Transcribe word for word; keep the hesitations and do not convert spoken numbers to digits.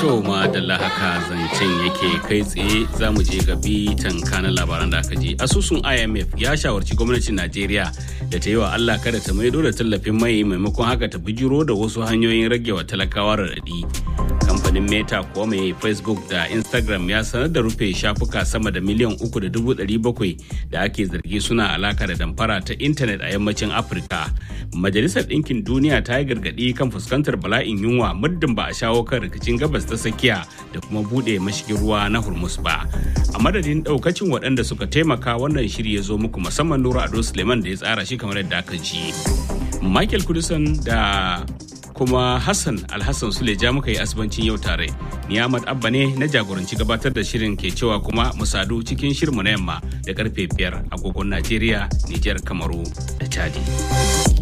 To ma da haka zancen yake kai tsaye za mu je ga bitan kanan labaran da aka ji. Asusun I M F ya shawarci gwamnatin Najeriya da ta yi wa Allah kada ta maido da tallafin mai maimakon haka ta bijiro da wasu hanyoyin rage wa talakawa raɗaɗi. Kamfanin Meta kuwa mai Facebook da Instagram ya sanar da rufe shafuka sama da miliyan uku da dubu ɗari bakwai da ake zargi suna alaka da damfara ta intanet a yammacin Afirka. Majalisar Ɗinkin Duniya ta yi gargaɗi kan fuskantar bala'in yunwa muddin ba a shawo kan rikicin gabas ta tsakiya da kuma buɗe mashigin ruwa na Hormuz ba. A madadin ɗaukacin waɗanda suka taimaka wannan shiri ya zo muku musamman Nura Ado Suleiman da ya tsara shi kamar yadda aka ji. Michael Kudusan da kuma Hassan Alhassan Suleja muka yi asibancin yau tare. Ni Ahmad Abba ne na jagoranci gabatar da shirin ke cewa kuma mu sadu cikin shirmu na yamma da karfe biyar agogon Najeriya, Nijar, Kamaru da Chadi.